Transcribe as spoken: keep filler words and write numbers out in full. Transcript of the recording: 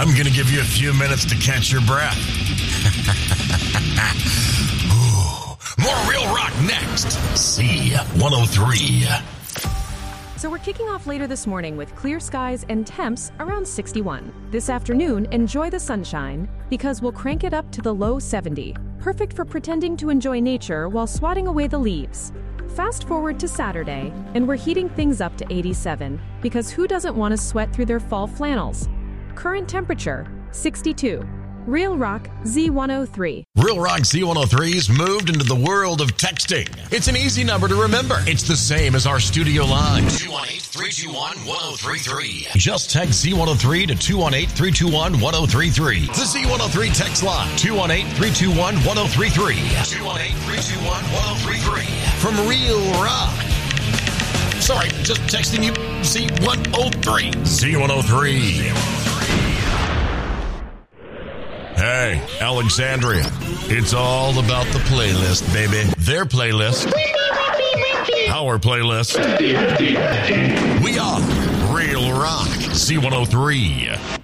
I'm going to give you a few minutes to catch your breath. Ooh, more Real Rock next. C one oh three. So we're kicking off later this morning with clear skies and temps around sixty-one. This afternoon, enjoy the sunshine because we'll crank it up to the low seventy. Perfect for pretending to enjoy nature while swatting away the leaves. Fast forward to Saturday, and we're heating things up to eighty-seven because who doesn't want to sweat through their fall flannels? Current temperature, sixty-two. Real Rock Z one oh three. Real Rock Z one oh three's moved into the world of texting. It's an easy number to remember. It's the same as our studio line. two one eight, three two one, one oh three three. Just text Z one oh three to two one eight, three two one, one oh three three. The Z one oh three text line. two one eight, three two one, one oh three three. two one eight, three two one, one oh three three. From Real Rock. Sorry, just texting you Z one oh three. Z one oh three. Hey, Alexandria. It's all about the playlist, baby. Their playlist. Our playlist. We are Real Rock Z one oh three.